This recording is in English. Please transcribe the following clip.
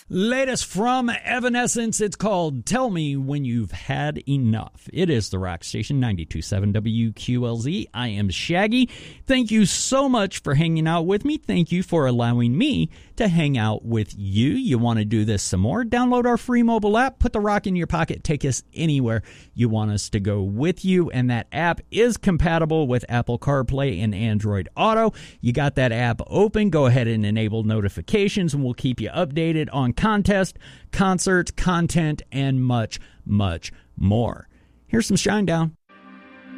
Latest from Evanescence, it's called Tell Me When You've Had Enough. It is the Rock Station 92.7 WQLZ. I am Shaggy. Thank you so much for hanging out with me. Thank you for allowing me to hang out with you. You want to do this some more? Download our free mobile app, put the rock in your pocket, take us anywhere you want us to go with you. And that app is compatible with Apple CarPlay and Android Auto. You got that app open, go ahead and enable notifications, and we'll keep you updated on contest, concerts, content, and much, much more. Here's some Shinedown.